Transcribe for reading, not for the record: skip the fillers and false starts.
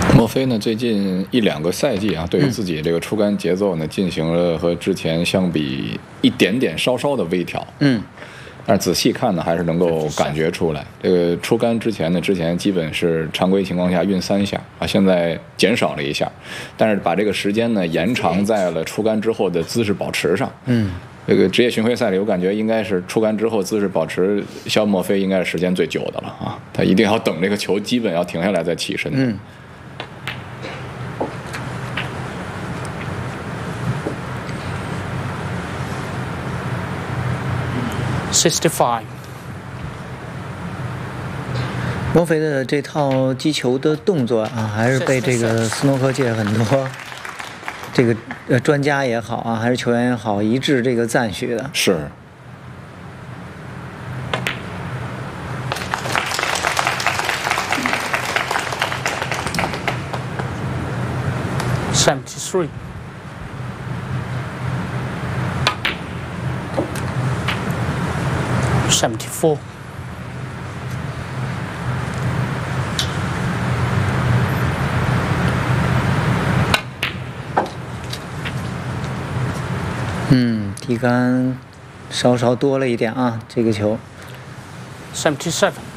莫菲呢，最近1、2个赛季啊，对于自己这个出杆节奏呢，进行了和之前相比一点点稍稍的微调。但是仔细看呢，还是能够感觉出来，这个出杆之前基本是常规情况下运3下啊，现在减少了1下，但是把这个时间呢延长在了出杆之后的姿势保持上。这个职业巡回赛里，我感觉应该是出杆之后姿势保持，肖莫菲应该是时间最久的了啊，他一定要等这个球基本要停下来再起身。 65。 莫菲的这套击球的动作啊，还是被这个斯诺克界很多这个专家也好啊，还是球员也好，一致这个赞许的。 是。 73。74。 提杆稍稍多了一点啊，这个球。 77。